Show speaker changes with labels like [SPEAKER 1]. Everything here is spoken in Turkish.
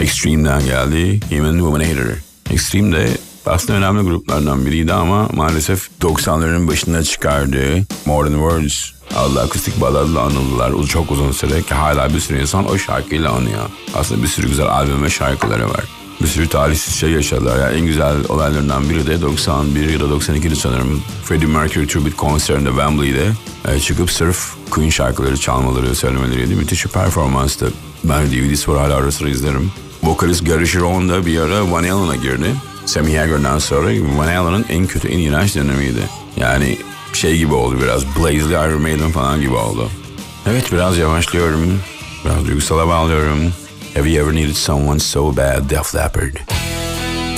[SPEAKER 1] Extreme'den geldi. Human Woman Hater. Extreme de aslında önemli gruplardan biriydi ama maalesef 90'ların başında çıkardığı More Than Words adlı akustik baladla anıldılar çok uzun süre ki hala bir sürü insan o şarkıyla anıyor. Aslında bir sürü güzel albüm ve şarkıları var. Bir sürü talihsiz şey yaşadılar. Yani en güzel olaylarından biri de 91 ya da 92'de sanırım Freddie Mercury Tribute konserinde Wembley'de çıkıp sırf Queen şarkıları çalmaları, söylemeleriydi. Müthiş bir performanstı. Ben DVD'si var, hala ara sıra izlerim. Vokalist Gary Cherone da bir ara Van Halen'a girdi. Sammy Hagar'dan sonra Van Halen'ın en kötü, en iğrenç dönemiydi. Yani şey gibi oldu biraz. Blazely Iron Maiden falan gibi oldu. Evet, biraz yavaşlıyorum. Biraz duygusala bağlıyorum. Have you ever needed someone so bad, Def Leppard?